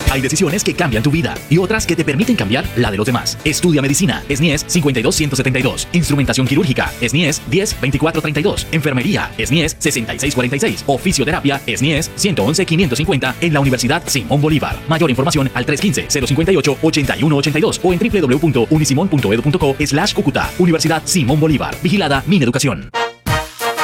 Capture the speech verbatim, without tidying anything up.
Hay decisiones que cambian tu vida y otras que te permiten cambiar la de los demás. Estudia medicina, S N I E S cincuenta y dos ciento setenta y dos. Instrumentación quirúrgica, S N I E S diez veinticuatro treinta y dos. Enfermería, S N I E S sesenta y seis cuarenta y seis. O fisioterapia, S N I E S ciento once quinientos cincuenta en la Universidad Simón Bolívar. Mayor información al tres uno cinco, cero cinco ocho, ocho uno ocho dos o en w w w punto unisimon punto edu punto co slash Cúcuta. Universidad Simón Bolívar. Vigilada Mineducación.